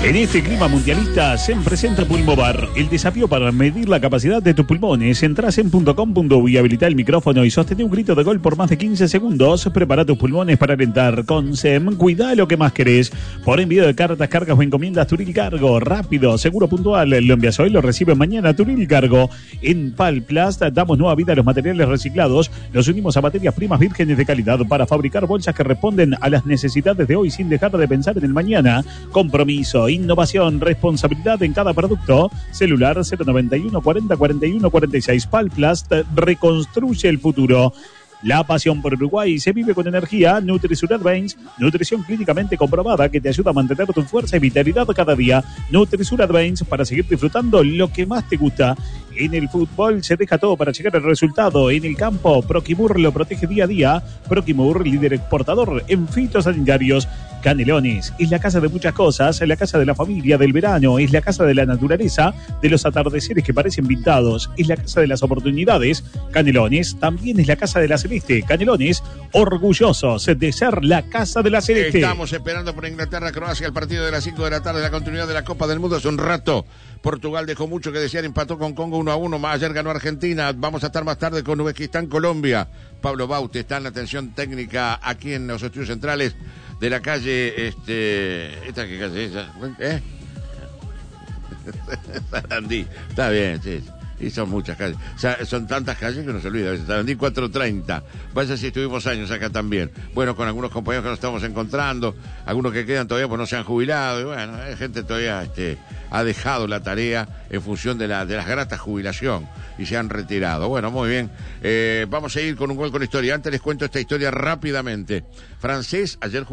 En este clima mundialista se presenta Pulmovar, el desafío para medir la capacidad de tus pulmones. Entrás en .com.uy, habilita el micrófono y sostén un grito de gol por más de 15 segundos. Prepara tus pulmones para alentar. Con SEM, cuida lo que más querés. Por envío de cartas, cargas o encomiendas, Turil Cargo. Rápido, seguro, puntual. Lo envías hoy, lo recibe mañana. Turil Cargo. En Palplast damos nueva vida a los materiales reciclados. Los unimos a materias primas vírgenes de calidad para fabricar bolsas que responden a las necesidades de hoy sin dejar de pensar en el mañana. Compromiso, innovación, responsabilidad en cada producto. Celular 091 40 41 46. Palplast reconstruye el futuro. La pasión por Uruguay se vive con energía. Nutrisur Advance, nutrición clínicamente comprobada que te ayuda a mantener tu fuerza y vitalidad cada día. Nutrisur Advance para seguir disfrutando lo que más te gusta. En el fútbol se deja todo para llegar al resultado. En el campo, Proquimur lo protege día a día. Proquimur, líder exportador en fitosanitarios. Canelones es la casa de muchas cosas, es la casa de la familia, del verano, es la casa de la naturaleza, de los atardeceres que parecen pintados, es la casa de las oportunidades. Canelones también es la casa de la Celeste. Canelones, orgullosos de ser la casa de la Celeste. Estamos esperando por Inglaterra-Croacia el partido de las 5 de la tarde, la continuidad de la Copa del Mundo. Hace un rato Portugal dejó mucho que desear, empató con Congo 1-1, más ayer ganó Argentina. Vamos a estar más tarde con Uzbekistán-Colombia. Pablo Baute está en la atención técnica aquí en los estudios centrales de la calle, ¿esta qué calle es? Sarandí, está bien, sí. Y son muchas calles, o sea, son tantas calles que uno se olvida a veces. Sarandí 430, vaya si estuvimos años acá también. Bueno, con algunos compañeros que nos estamos encontrando, algunos que quedan todavía pues no se han jubilado, y bueno, hay gente todavía ha dejado la tarea en función de las gratas jubilación y se han retirado. Bueno, muy bien, vamos a ir con un gol con historia. Antes les cuento esta historia rápidamente. Francés ayer jugó